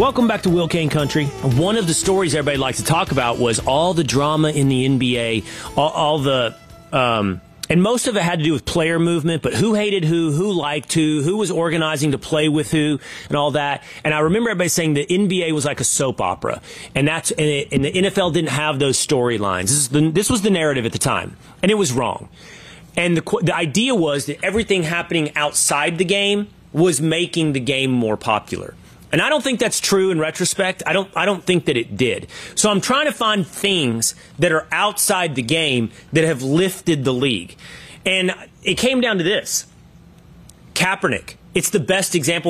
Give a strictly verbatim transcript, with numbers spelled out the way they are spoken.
Welcome back to Will Kane Country. One of the stories everybody likes to talk about was all the drama in the N B A, all, all the, um, and most of it had to do with player movement, but who hated who, who liked who, who was organizing to play with who, and all that. And I remember everybody saying the N B A was like a soap opera, and that's and, it, and the N F L didn't have those storylines. This, is the, this was the narrative at the time, and it was wrong. And the the idea was that everything happening outside the game was making the game more popular. And I don't think that's true in retrospect. I don't I don't think that it did. So I'm trying to find things that are outside the game that have lifted the league. And it came down to this. Kaepernick. It's the best example